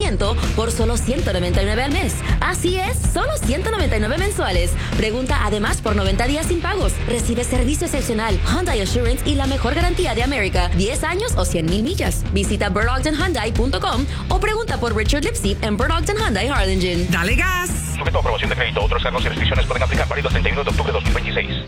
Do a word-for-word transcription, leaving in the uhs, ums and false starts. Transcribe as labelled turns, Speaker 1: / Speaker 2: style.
Speaker 1: financiamiento por solo ciento noventa y nueve al mes. Así es, solo ciento noventa y nueve mensuales. Pregunta además por noventa días sin pagos. Recibe servicio excepcional, Hyundai Assurance y la mejor garantía de América. diez años o cien mil millas. Visita Bird Ogden Hyundai punto com o pregunta por Richard Lipsy en Bird Ogden Hyundai Harlingen.
Speaker 2: ¡Dale gas!
Speaker 3: Sujeto a aprobación de crédito. Otros cargos y restricciones pueden aplicar válido el treinta y uno de octubre de dos mil veintiséis.